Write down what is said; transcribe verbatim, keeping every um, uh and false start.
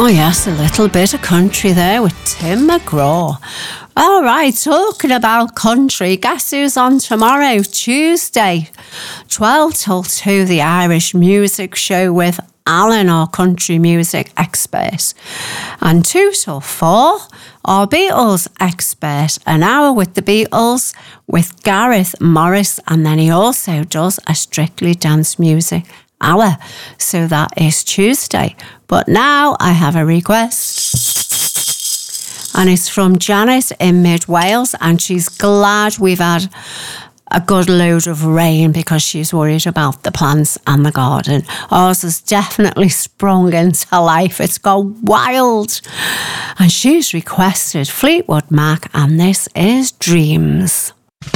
Oh yes, a little bit of country there with Tim McGraw. All right, talking about country, guess who's on tomorrow, Tuesday, twelve till two, the Irish Music Show with Alan, our country music expert. And two till four, our Beatles expert, an hour with the Beatles with Gareth Morris, and then he also does a Strictly Dance Music hour. So that is Tuesday. But now I have a request. And it's from Janet in Mid Wales, and she's glad we've had a good load of rain because she's worried about the plants and the garden. Ours has definitely sprung into life. It's gone wild. And she's requested Fleetwood Mac, and this is Dreams.